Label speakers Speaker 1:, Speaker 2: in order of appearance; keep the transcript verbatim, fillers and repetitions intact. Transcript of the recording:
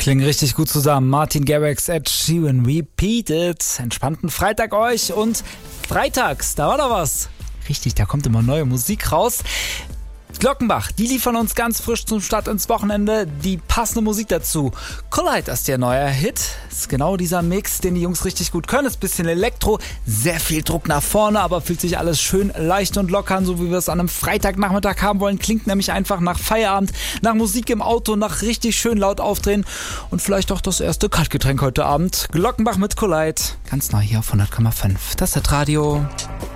Speaker 1: Klingen richtig gut zusammen. Martin Garrix, Ed Sheeran, Repeated. Entspannten Freitag euch und freitags, da war doch was. Richtig, da kommt immer neue Musik raus. Glockenbach, die liefern uns ganz frisch zum Start ins Wochenende die passende Musik dazu. Collide ist der neue Hit. Ist genau dieser Mix, den die Jungs richtig gut können. Ist ein bisschen Elektro, sehr viel Druck nach vorne, aber fühlt sich alles schön leicht und locker an, so wie wir es an einem Freitagnachmittag haben wollen. Klingt nämlich einfach nach Feierabend, nach Musik im Auto, nach richtig schön laut aufdrehen und vielleicht auch das erste Kaltgetränk heute Abend. Glockenbach mit Collide, ganz neu hier auf hundert Komma fünf. Das ist das Radio.